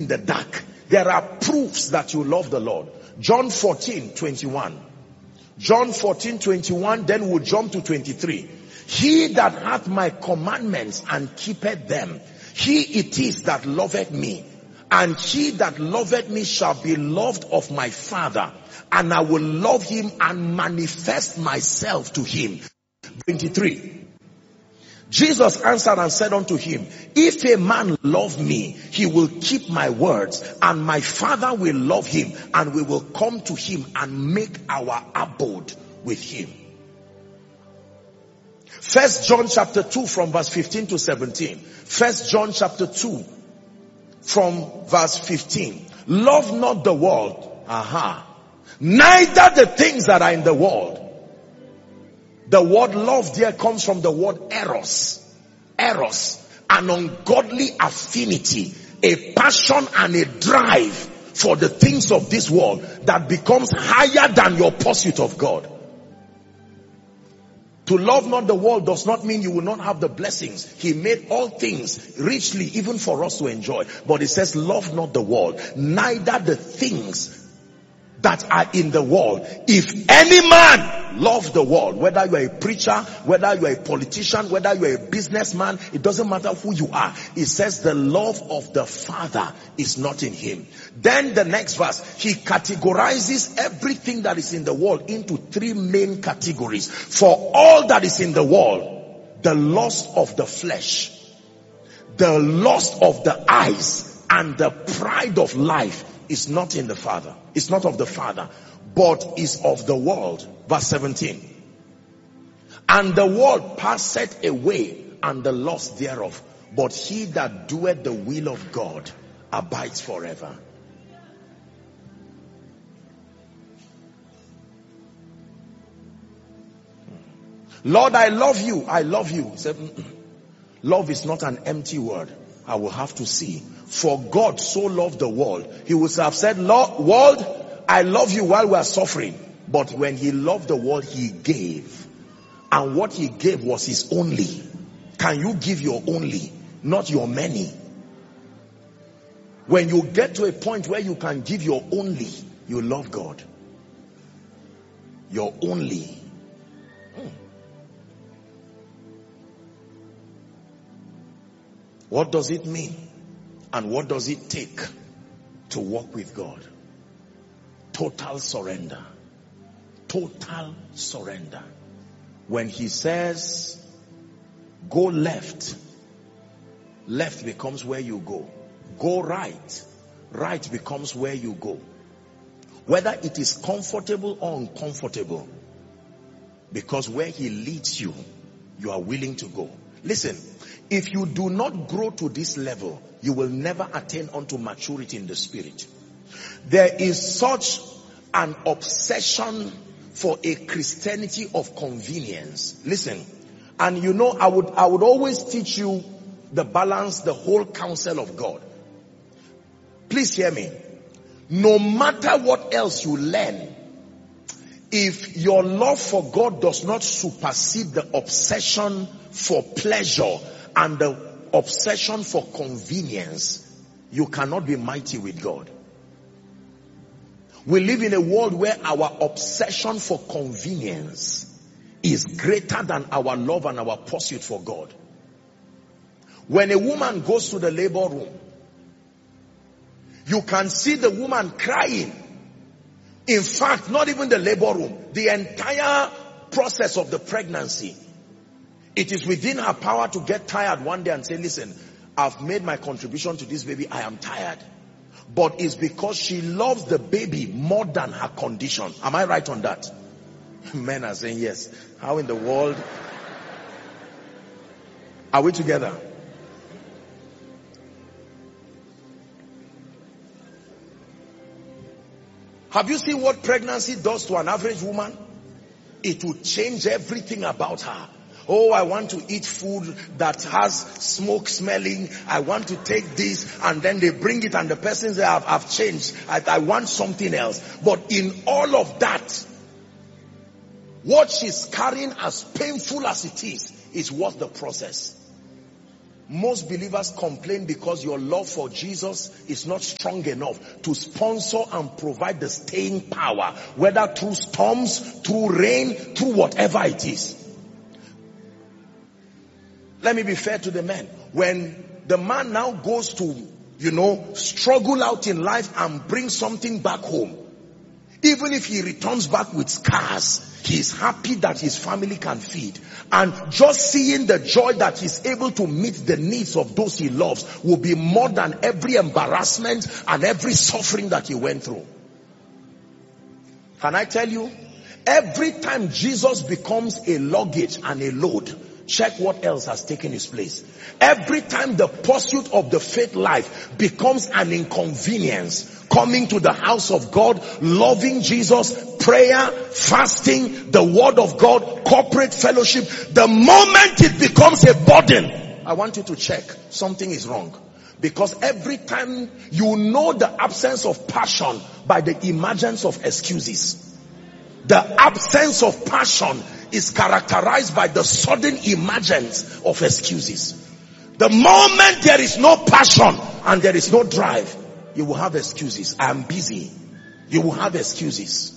the dark. There are proofs that you love the Lord. John 14:21. John 14:21, then we'll jump to 23. He that hath my commandments and keepeth them, he it is that loveth me. And he that loveth me shall be loved of my Father, and I will love him and manifest myself to him. 23. Jesus answered and said unto him, if a man love me, he will keep my words, and my Father will love him, and we will come to him and make our abode with him. 1 John chapter 2 from verse 15 to 17. 1 John chapter 2 from verse 15. Love not the world, neither the things that are in the world. The word love there comes from the word eros. Eros, an ungodly affinity, a passion and a drive for the things of this world that becomes higher than your pursuit of God. To love not the world does not mean you will not have the blessings. He made all things richly, even for us to enjoy. But it says, love not the world, neither the things that are in the world. If any man love the world, whether you are a preacher, whether you are a politician, whether you are a businessman, it doesn't matter who you are. It says the love of the Father is not in him. Then the next verse, he categorizes everything that is in the world into three main categories. For all that is in the world, the lust of the flesh, the lust of the eyes, and the pride of life is not in the Father. It's not of the Father, but is of the world. Verse 17. And the world passeth away, and the lust thereof, but he that doeth the will of God abides forever. Lord, I love you. I love you. He said, love is not an empty word. I will have to see. For God so loved the world. He would have said, Lord, world, I love you while we are suffering. But when he loved the world, he gave. And what he gave was his only. Can you give your only, not your many? When you get to a point where you can give your only, you love God. Your only. What does it mean? And what does it take to walk with God? Total surrender. Total surrender. When he says, go left, left becomes where you go. Go right, right becomes where you go. Whether it is comfortable or uncomfortable, because where he leads you, you are willing to go. Listen, if you do not grow to this level, you will never attain unto maturity in the spirit. There is such an obsession for a Christianity of convenience. Listen, and you know, I would always teach you the balance, the whole counsel of God. Please hear me. No matter what else you learn, if your love for God does not supersede the obsession for pleasure and the obsession for convenience, you cannot be mighty with God. We live in a world where our obsession for convenience is greater than our love and our pursuit for God. When a woman goes to the labor room, you can see the woman crying. In fact, not even the labor room, the entire process of the pregnancy. It is within her power to get tired one day and say, listen, I've made my contribution to this baby, I am tired. But it's because she loves the baby more than her condition. Am I right on that? Men are saying yes. How in the world? Are we together? Have you seen what pregnancy does to an average woman? It will change everything about her. Oh, I want to eat food that has smoke smelling. I want to take this, and then they bring it and the person says, I've changed. I want something else. But in all of that, what she's carrying, as painful as it is worth the process. Most believers complain because your love for Jesus is not strong enough to sponsor and provide the staying power, whether through storms, through rain, through whatever it is. Let me be fair to the men. When the man now goes to, struggle out in life and bring something back home, even if he returns back with scars, he is happy that his family can feed. And just seeing the joy that he's able to meet the needs of those he loves will be more than every embarrassment and every suffering that he went through. Can I tell you? Every time Jesus becomes a luggage and a load, check what else has taken his place. Every time the pursuit of the faith life becomes an inconvenience, coming to the house of God, loving Jesus, prayer, fasting, the word of God, corporate fellowship, the moment it becomes a burden, I want you to check something is wrong. Because every time you know the absence of passion by the emergence of excuses. The absence of passion is characterized by the sudden emergence of excuses. The moment there is no passion and there is no drive, you will have excuses. I am busy. You will have excuses.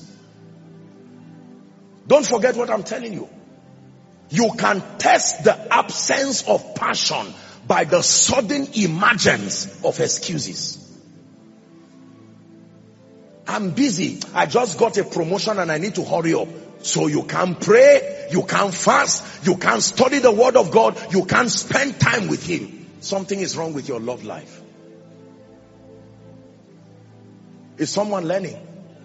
Don't forget what I'm telling you. You can test the absence of passion by the sudden emergence of excuses. I'm busy. I just got a promotion and I need to hurry up. So you can't pray, you can't fast, you can't study the word of God, you can't spend time with him. Something is wrong with your love life. Is someone learning?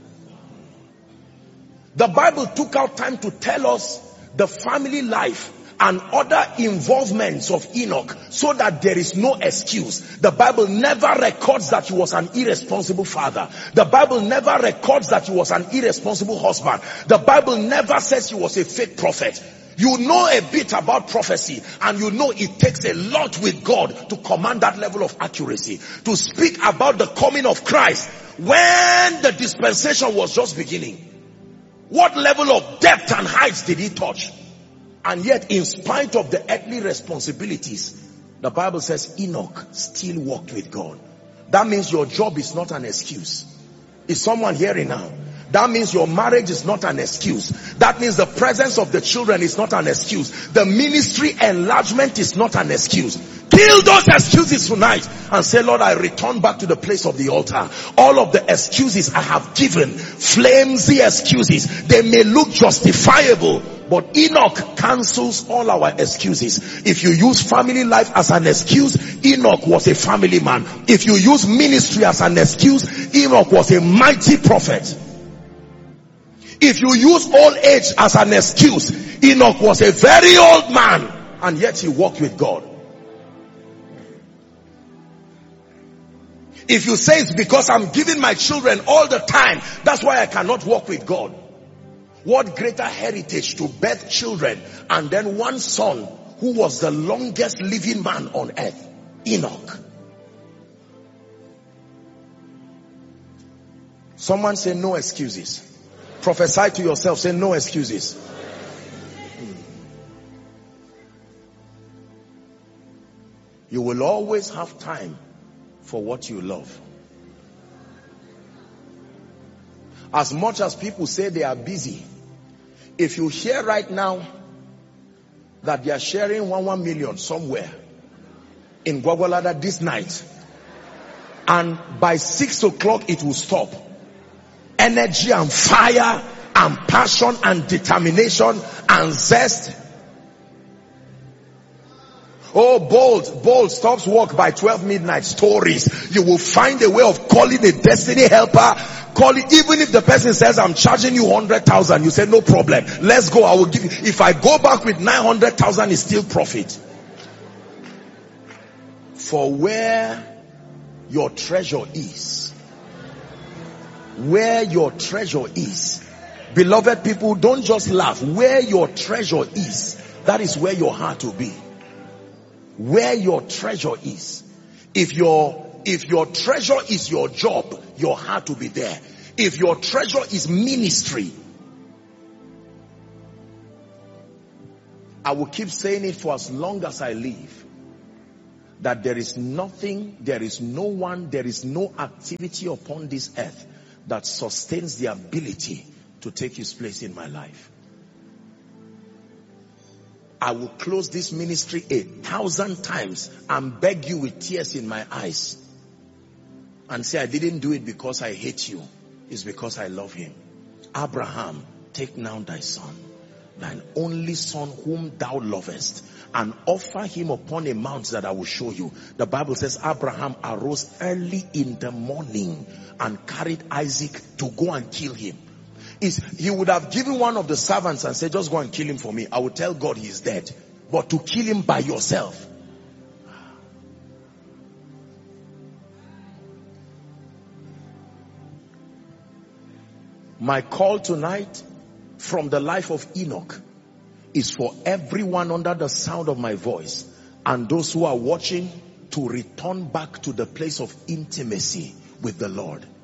The Bible took out time to tell us the family life and other involvements of Enoch so that there is no excuse. The Bible never records that he was an irresponsible father. The Bible never records that he was an irresponsible husband. The Bible never says he was a fake prophet. You know a bit about prophecy and you know it takes a lot with God to command that level of accuracy. To speak about the coming of Christ when the dispensation was just beginning. What level of depth and heights did he touch? And yet, in spite of the earthly responsibilities, the Bible says Enoch still walked with God. That means your job is not an excuse. Is someone hearing now? That means your marriage is not an excuse. That means the presence of the children is not an excuse. The ministry enlargement is not an excuse. Kill those excuses tonight and say, Lord, I return back to the place of the altar. All of the excuses I have given, flimsy excuses, they may look justifiable, but Enoch cancels all our excuses. If you use family life as an excuse, Enoch was a family man. If you use ministry as an excuse, Enoch was a mighty prophet. If you use old age as an excuse, Enoch was a very old man and yet he walked with God. If you say it's because I'm giving my children all the time, that's why I cannot walk with God. What greater heritage to birth children and then one son who was the longest living man on earth, Enoch. Someone say no excuses. Prophesy to yourself, say no excuses. You will always have time for what you love. As much as people say they are busy, if you hear right now that they are sharing 1 million somewhere in Gwagwalada this night, and by 6 o'clock it will stop. Energy and fire and passion and determination and zest. Oh, bold stops work by 12 midnight stories. You will find a way of calling a destiny helper. Call it, even if the person says, I'm charging you 100,000, you say, no problem. Let's go. I will give you. If I go back with 900,000, it's still profit. For where your treasure is, where your treasure is, beloved people, don't just laugh. Where your treasure is, that is where your heart will be. Where your treasure is. If your treasure is your job, your heart will be there. If your treasure is ministry, I will keep saying it for as long as I live. that there is nothing, there is no one, there is no activity upon this earth that sustains the ability to take his place in my life. I will close this ministry 1,000 times and beg you with tears in my eyes and say, I didn't do it because I hate you. It's because I love him. Abraham, take now thy son, thine only son whom thou lovest, and offer him upon a mount that I will show you. The Bible says Abraham arose early in the morning and carried Isaac to go and kill him. He would have given one of the servants and said, just go and kill him for me. I will tell God he is dead. But to kill him by yourself. My call tonight from the life of Enoch is for everyone under the sound of my voice and those who are watching to return back to the place of intimacy with the Lord.